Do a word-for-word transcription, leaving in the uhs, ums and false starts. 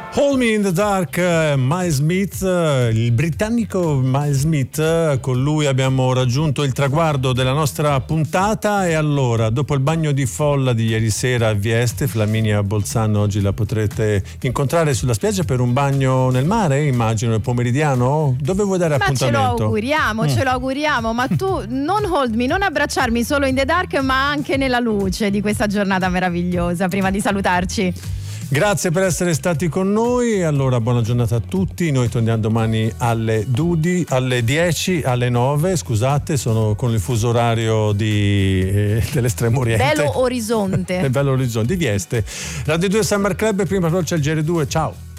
Hold Me in the Dark, Miles Smith, il britannico Miles Smith. Con lui abbiamo raggiunto il traguardo della nostra puntata. E allora, dopo il bagno di folla di ieri sera a Vieste, Flaminia Bolzano oggi la potrete incontrare sulla spiaggia per un bagno nel mare, immagino, il pomeridiano. Dove vuoi dare ma appuntamento? Ce lo auguriamo, mm. ce lo auguriamo. Ma tu non hold me, non abbracciarmi solo in the dark, ma anche nella luce di questa giornata meravigliosa, prima di salutarci. Grazie per essere stati con noi. Allora, buona giornata a tutti. Noi torniamo domani alle Dudi, alle dieci, alle nove. Scusate, sono con il fuso orario di, eh, dell'estremo oriente. Belo Orizzonte. Bello Orizzonte, di Vieste. Radio due Summer Club, prima però c'è il G R due. Ciao.